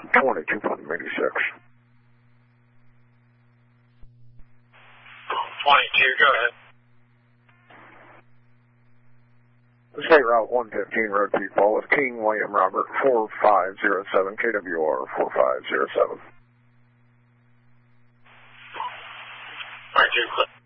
22 from 86. 22, go ahead. State Route 115, Road People, with King William Robert, 4507, KWR 4507. 22,